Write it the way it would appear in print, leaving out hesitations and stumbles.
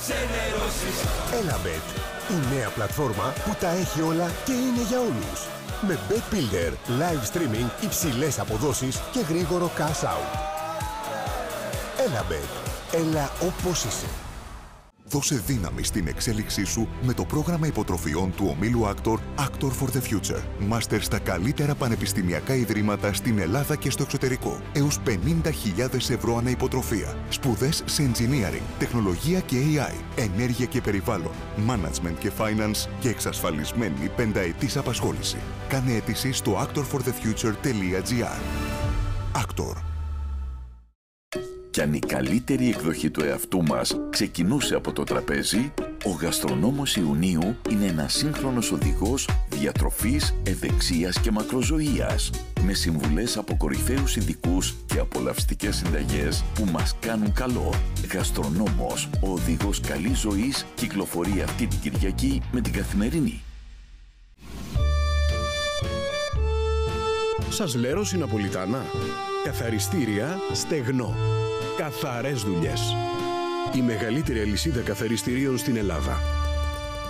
Elabet, η νέα πλατφόρμα που τα έχει όλα και είναι για όλους. Με Bet Builder, live streaming, υψηλές αποδόσεις και γρήγορο cash out. Elabet, έλα όπως είσαι. Δώσε δύναμη στην εξέλιξή σου με το πρόγραμμα υποτροφιών του ομίλου Actor for the Future. Μάστερ στα καλύτερα πανεπιστημιακά ιδρύματα στην Ελλάδα και στο εξωτερικό. Έως 50.000 ευρώ ανά υποτροφία. Σπουδές σε engineering, τεχνολογία και AI, ενέργεια και περιβάλλον, management και finance και εξασφαλισμένη πενταετής απασχόληση. Κάνε αίτηση στο actorforthefuture.gr. Actor. Κι αν η καλύτερη εκδοχή του εαυτού μας ξεκινούσε από το τραπέζι, ο Γαστρονόμος Ιουνίου είναι ένας σύγχρονος οδηγός διατροφής, ευεξίας και μακροζωίας, με συμβουλές από κορυφαίους ειδικούς και απολαυστικές συνταγές που μας κάνουν καλό. Γαστρονόμος, ο οδηγός καλής ζωής, κυκλοφορεί αυτή την Κυριακή με την Καθημερινή. Σας λέω Ναπολιτάνα. Καθαριστήρια Στεγνό. Καθαρές δουλειές. Η μεγαλύτερη αλυσίδα καθαριστηρίων στην Ελλάδα.